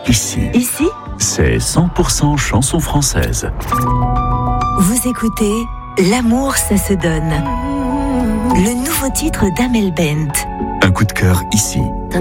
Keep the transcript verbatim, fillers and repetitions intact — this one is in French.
Ici, Ici, c'est cent pour cent chanson française. vous écoutez L'amour, ça se donne. Le nouveau titre d'Amel Bent. Un coup de cœur ici.